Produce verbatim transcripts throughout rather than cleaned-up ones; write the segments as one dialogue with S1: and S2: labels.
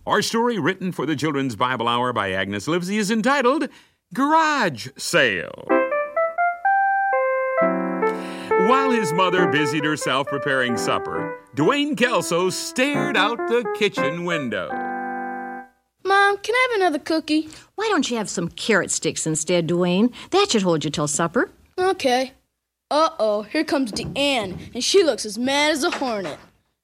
S1: Our story, written for the Children's Bible Hour by Agnes Livesey, is entitled Garage Sale. While his mother busied herself preparing supper, Dwayne Kelso stared out the kitchen window.
S2: Mom, can I have another cookie?
S3: Why don't you have some carrot sticks instead, Dwayne? That should hold you till supper.
S2: Okay. Uh-oh, here comes Deanne, and she looks as mad as a hornet.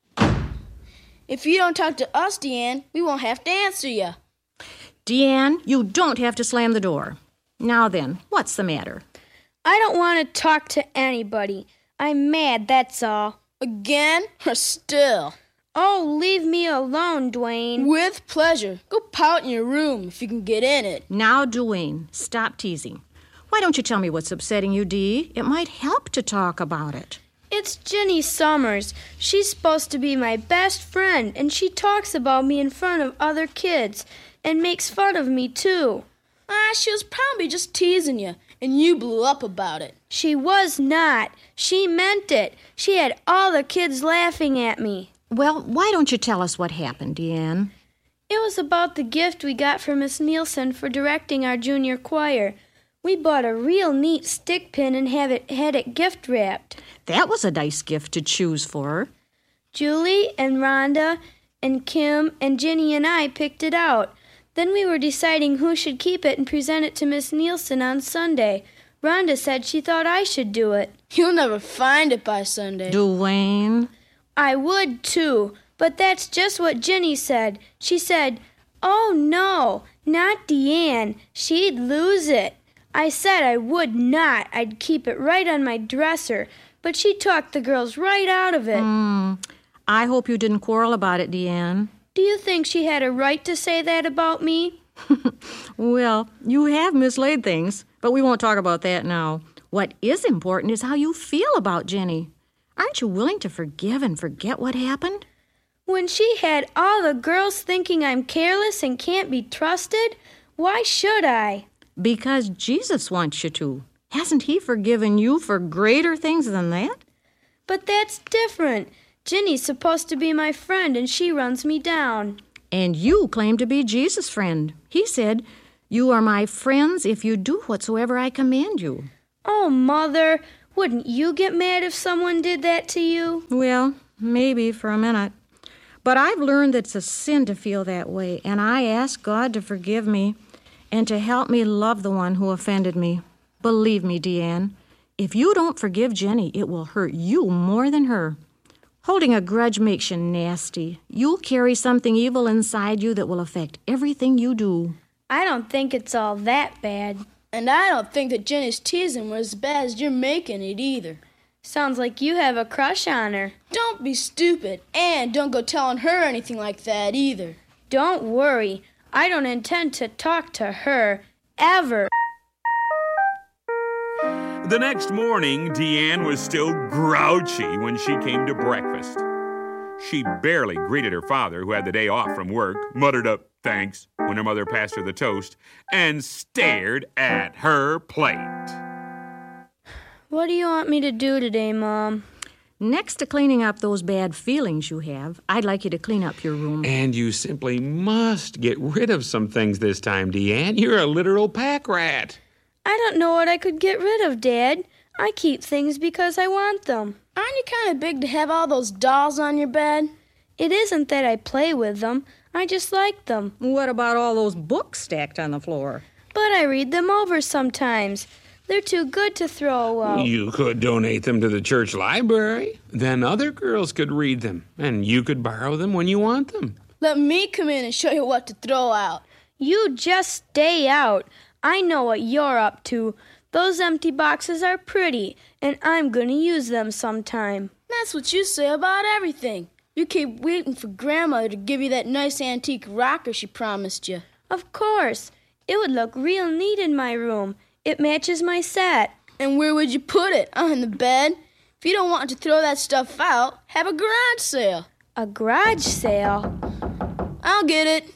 S2: If you don't talk to us, Deanne, we won't have to answer you.
S3: Deanne, you don't have to slam the door. Now then, what's the matter?
S4: I don't want to talk to anybody. I'm mad, that's all.
S2: Again or still?
S4: Oh, leave me alone, Dwayne.
S2: With pleasure. Go pout in your room if you can get in it.
S3: Now, Dwayne, stop teasing. Why don't you tell me what's upsetting you, Dee? It might help to talk about it.
S4: It's Ginny Summers. She's supposed to be my best friend, and she talks about me in front of other kids and makes fun of me, too.
S2: Ah, she was probably just teasing you, and you blew up about it.
S4: She was not. She meant it. She had all the kids laughing at me.
S3: Well, why don't you tell us what happened, Deanne?
S4: It was about the gift we got from Miss Nielsen for directing our junior choir. We bought a real neat stick pin and have it had it gift wrapped.
S3: That was a nice gift to choose for.
S4: Julie and Rhonda and Kim and Ginny and I picked it out. Then we were deciding who should keep it and present it to Miss Nielsen on Sunday. Rhonda said she thought I should do it.
S2: You'll never find it by Sunday.
S3: Dwayne?
S4: I would, too, but that's just what Ginny said. She said, "Oh, no, not Deanne. She'd lose it." I said I would not. I'd keep it right on my dresser, but she talked the girls right out of it.
S3: Mm, I hope you didn't quarrel about it, Deanne.
S4: Do you think she had a right to say that about me?
S3: Well, you have mislaid things, but we won't talk about that now. What is important is how you feel about Jenny. Aren't you willing to forgive and forget what happened?
S4: When she had all the girls thinking I'm careless and can't be trusted, why should I?
S3: Because Jesus wants you to. Hasn't he forgiven you for greater things than that?
S4: But that's different. Ginny's supposed to be my friend, and she runs me down.
S3: And you claim to be Jesus' friend. He said, "You are my friends if you do whatsoever I command you."
S4: Oh, Mother, wouldn't you get mad if someone did that to you?
S3: Well, maybe for a minute. But I've learned that it's a sin to feel that way, and I ask God to forgive me and to help me love the one who offended me. Believe me, Deanne, if you don't forgive Jenny, it will hurt you more than her. Holding a grudge makes you nasty. You'll carry something evil inside you that will affect everything you do.
S4: I don't think it's all that bad.
S2: And I don't think that Jenny's teasing was as bad as you're making it either.
S4: Sounds like you have a crush on her.
S2: Don't be stupid, and don't go telling her anything like that either.
S4: Don't worry. I don't intend to talk to her, ever.
S1: The next morning, Deanne was still grouchy when she came to breakfast. She barely greeted her father, who had the day off from work, muttered up thanks when her mother passed her the toast, and stared at her plate.
S4: What do you want me to do today, Mom?
S3: Next to cleaning up those bad feelings you have, I'd like you to clean up your room.
S1: And you simply must get rid of some things this time, Deanne. You're a literal pack rat.
S4: I don't know what I could get rid of, Dad. I keep things because I want them.
S2: Aren't you kind of big to have all those dolls on your bed?
S4: It isn't that I play with them. I just like them.
S3: What about all those books stacked on the floor?
S4: But I read them over sometimes. They're too good to throw out.
S1: You could donate them to the church library. Then other girls could read them, and you could borrow them when you want them.
S2: Let me come in and show you what to throw out.
S4: You just stay out. I know what you're up to. Those empty boxes are pretty, and I'm going to use them sometime.
S2: That's what you say about everything. You keep waiting for Grandmother to give you that nice antique rocker she promised you.
S4: Of course. It would look real neat in my room. It matches my set.
S2: And where would you put it? On the bed? If you don't want to throw that stuff out, have a garage sale.
S4: A garage sale?
S2: I'll get it.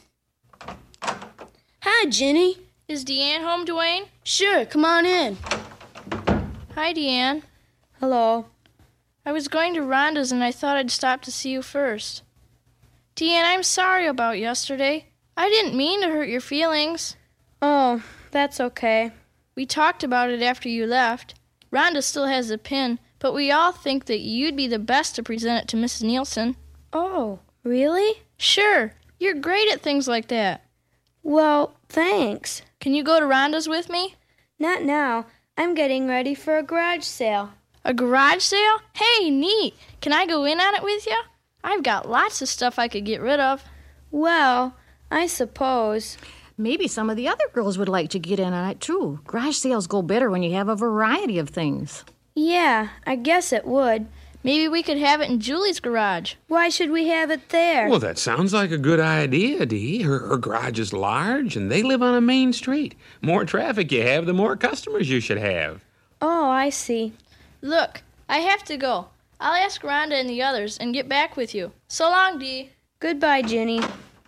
S2: Hi, Ginny.
S5: Is Deanne home, Dwayne?
S2: Sure, come on in.
S5: Hi, Deanne.
S4: Hello.
S5: I was going to Rhonda's and I thought I'd stop to see you first. Deanne, I'm sorry about yesterday. I didn't mean to hurt your feelings.
S4: Oh, that's okay.
S5: We talked about it after you left. Rhonda still has the pin, but we all think that you'd be the best to present it to Missus Nielsen.
S4: Oh, really?
S5: Sure. You're great at things like that.
S4: Well, thanks.
S5: Can you go to Rhonda's with me?
S4: Not now. I'm getting ready for a garage sale.
S5: A garage sale? Hey, neat. Can I go in on it with you? I've got lots of stuff I could get rid of.
S4: Well, I suppose.
S3: Maybe some of the other girls would like to get in on it, too. Garage sales go better when you have a variety of things.
S4: Yeah, I guess it would.
S5: Maybe we could have it in Julie's garage.
S4: Why should we have it there?
S6: Well, that sounds like a good idea, Dee. Her, her garage is large, and they live on a main street. More traffic you have, the more customers you should have.
S4: Oh, I see.
S5: Look, I have to go. I'll ask Rhonda and the others and get back with you. So long, Dee.
S4: Goodbye, Ginny.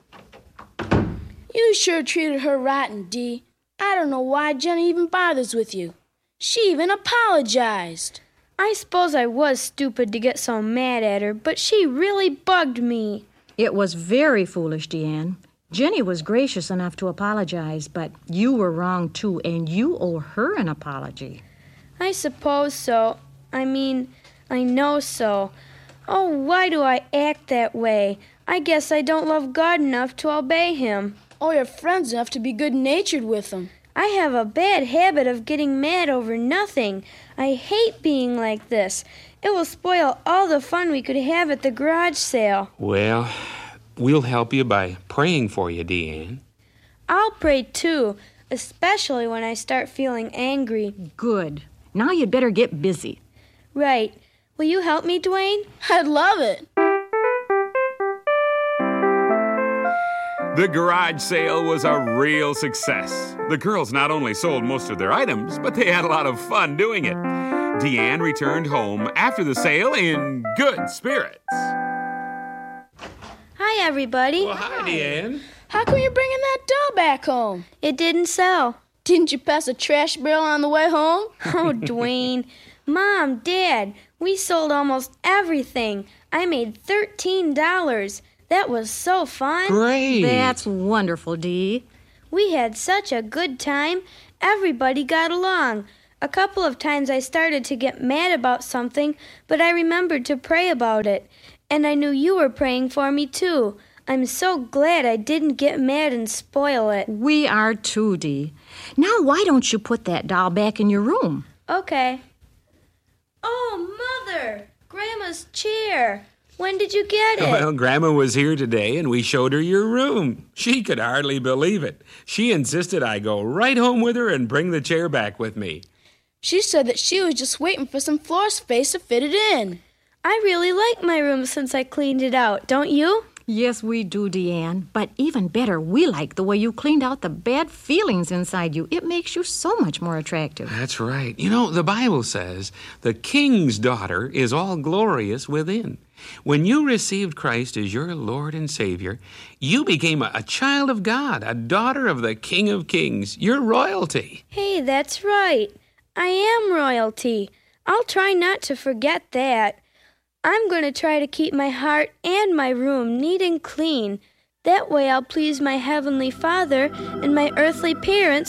S2: You sure treated her rotten, Dee. I don't know why Jenny even bothers with you. She even apologized.
S4: I suppose I was stupid to get so mad at her, but she really bugged me.
S3: It was very foolish, Deanne. Jenny was gracious enough to apologize, but you were wrong, too, and you owe her an apology.
S4: I suppose so. I mean, I know so. Oh, why do I act that way? I guess I don't love God enough to obey Him.
S2: Or you're friends enough to be good-natured with him.
S4: I have a bad habit of getting mad over nothing. I hate being like this. It will spoil all the fun we could have at the garage sale.
S6: Well, we'll help you by praying for you, Deanne.
S4: I'll pray too, especially when I start feeling angry.
S3: Good. Now you'd better get busy.
S4: Right. Will you help me, Dwayne?
S2: I'd love it.
S1: The garage sale was a real success. The girls not only sold most of their items, but they had a lot of fun doing it. Deanne returned home after the sale in good spirits.
S4: Hi, everybody.
S6: Well, hi, Deanne.
S2: How come you're bringing that doll back home?
S4: It didn't sell.
S2: Didn't you pass a trash barrel on the way home?
S4: Oh, Dwayne. Mom, Dad, we sold almost everything. I made thirteen dollars. That was so fun.
S6: Great.
S3: That's wonderful, Dee.
S4: We had such a good time. Everybody got along. A couple of times I started to get mad about something, but I remembered to pray about it. And I knew you were praying for me, too. I'm so glad I didn't get mad and spoil it.
S3: We are too, Dee. Now why don't you put that doll back in your room?
S4: Okay. Oh, Mother! Grandma's chair. When did you get it?
S6: Well, Grandma was here today, and we showed her your room. She could hardly believe it. She insisted I go right home with her and bring the chair back with me.
S2: She said that she was just waiting for some floor space to fit it in.
S4: I really like my room since I cleaned it out, don't you?
S3: Yes, we do, Deanne. But even better, we like the way you cleaned out the bad feelings inside you. It makes you so much more attractive.
S6: That's right. You know, the Bible says the king's daughter is all glorious within. When you received Christ as your Lord and Savior, you became a, a child of God, a daughter of the King of Kings. You're royalty.
S4: Hey, that's right. I am royalty. I'll try not to forget that. I'm going to try to keep my heart and my room neat and clean. That way I'll please my Heavenly Father and my earthly parents